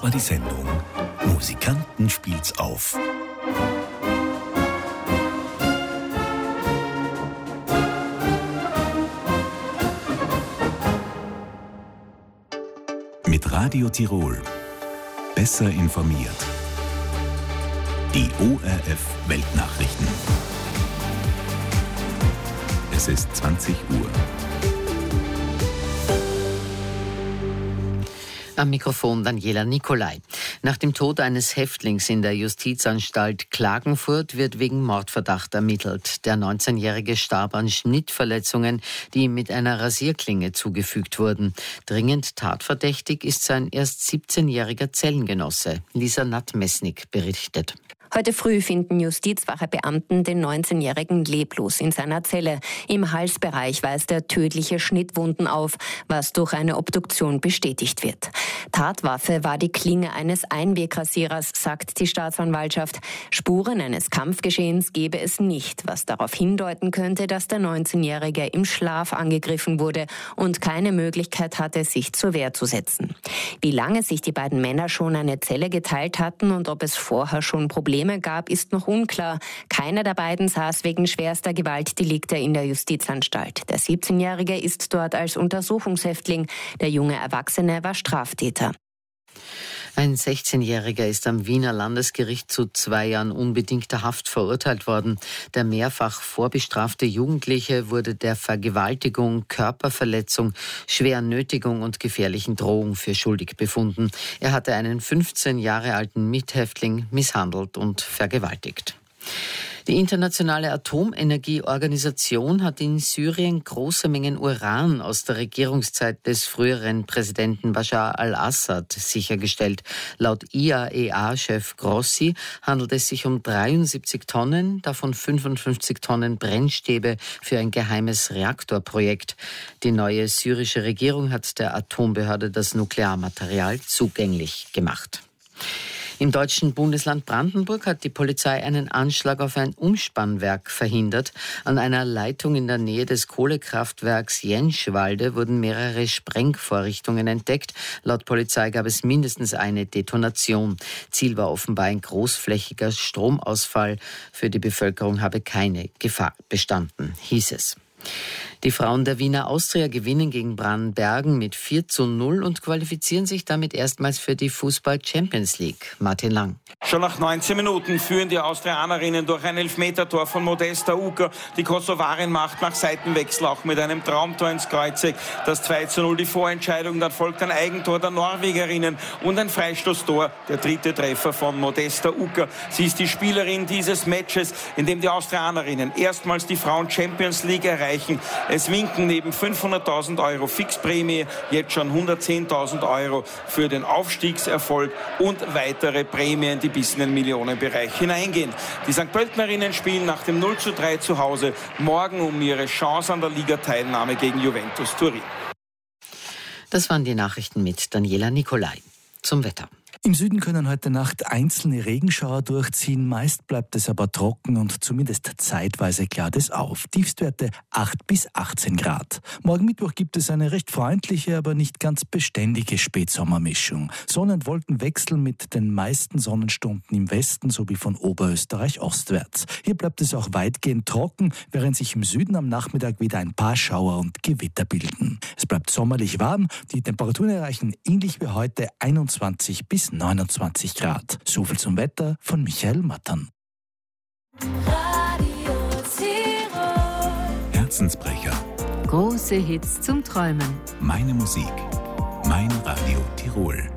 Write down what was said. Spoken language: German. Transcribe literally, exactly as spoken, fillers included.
war die Sendung Musikanten spielt's auf. Mit Radio Tirol. Besser informiert. Die O R F Weltnachrichten. Es ist zwanzig Uhr. Am Mikrofon Daniela Nicolai. Nach dem Tod eines Häftlings in der Justizanstalt Klagenfurt wird wegen Mordverdacht ermittelt. Der neunzehnjährige starb an Schnittverletzungen, die ihm mit einer Rasierklinge zugefügt wurden. Dringend tatverdächtig ist sein erst siebzehnjähriger Zellengenosse. Lisa Natt-Messnig berichtet. Heute früh finden Justizwache-Beamten den neunzehnjährigen leblos in seiner Zelle. Im Halsbereich weist er tödliche Schnittwunden auf, was durch eine Obduktion bestätigt wird. Tatwaffe war die Klinge eines Einwegrasierers, sagt die Staatsanwaltschaft. Spuren eines Kampfgeschehens gebe es nicht, was darauf hindeuten könnte, dass der neunzehnjährige im Schlaf angegriffen wurde und keine Möglichkeit hatte, sich zur Wehr zu setzen. Wie lange sich die beiden Männer schon eine Zelle geteilt hatten und ob es vorher schon Probleme gab, ist noch unklar. Keiner der beiden saß wegen schwerster Gewaltdelikte in der Justizanstalt. Der siebzehnjährige ist dort als Untersuchungshäftling. Der junge Erwachsene war Straftäter. Ein sechzehnjähriger ist am Wiener Landesgericht zu zwei Jahren unbedingter Haft verurteilt worden. Der mehrfach vorbestrafte Jugendliche wurde der Vergewaltigung, Körperverletzung, schweren Nötigung und gefährlichen Drohung für schuldig befunden. Er hatte einen fünfzehn Jahre alten Mithäftling misshandelt und vergewaltigt. Die internationale Atomenergieorganisation hat in Syrien große Mengen Uran aus der Regierungszeit des früheren Präsidenten Bashar al-Assad sichergestellt. Laut I A E A-Chef Grossi handelt es sich um dreiundsiebzig Tonnen, davon fünfundfünfzig Tonnen Brennstäbe für ein geheimes Reaktorprojekt. Die neue syrische Regierung hat der Atombehörde das Nuklearmaterial zugänglich gemacht. Im deutschen Bundesland Brandenburg hat die Polizei einen Anschlag auf ein Umspannwerk verhindert. An einer Leitung in der Nähe des Kohlekraftwerks Jentschwalde wurden mehrere Sprengvorrichtungen entdeckt. Laut Polizei gab es mindestens eine Detonation. Ziel war offenbar ein großflächiger Stromausfall. Für die Bevölkerung habe keine Gefahr bestanden, hieß es. Die Frauen der Wiener Austria gewinnen gegen Brannbergen mit vier zu null und qualifizieren sich damit erstmals für die Fußball-Champions League. Martin Lang. Schon nach neunzehn Minuten führen die Austrianerinnen durch ein Elfmetertor von Modesta Uker. Die Kosovarin macht nach Seitenwechsel auch mit einem Traumtor ins Kreuzeck das zwei zu null, die Vorentscheidung. Dann folgt ein Eigentor der Norwegerinnen und ein Freistoßtor, der dritte Treffer von Modesta Uker. Sie ist die Spielerin dieses Matches, in dem die Austrianerinnen erstmals die Frauen-Champions League erreichen. Es winken neben fünfhunderttausend Euro Fixprämie jetzt schon hundertzehntausend Euro für den Aufstiegserfolg und weitere Prämien, die bis in den Millionenbereich hineingehen. Die Sankt Pöltenerinnen spielen nach dem null zu drei zu Hause morgen um ihre Chance an der Ligateilnahme gegen Juventus Turin. Das waren die Nachrichten mit Daniela Nicolai. Zum Wetter. Im Süden können heute Nacht einzelne Regenschauer durchziehen, meist bleibt es aber trocken und zumindest zeitweise klart es auf. Tiefstwerte acht bis achtzehn Grad. Morgen Mittwoch gibt es eine recht freundliche, aber nicht ganz beständige Spätsommermischung. Sonne- und Wolkenwechsel mit den meisten Sonnenstunden im Westen sowie von Oberösterreich ostwärts. Hier bleibt es auch weitgehend trocken, während sich im Süden am Nachmittag wieder ein paar Schauer und Gewitter bilden. Es bleibt sommerlich warm, die Temperaturen erreichen ähnlich wie heute einundzwanzig bis neunundzwanzig Grad. So viel zum Wetter von Michael Mattern. Radio Tirol. Herzensbrecher. Große Hits zum Träumen. Meine Musik. Mein Radio Tirol.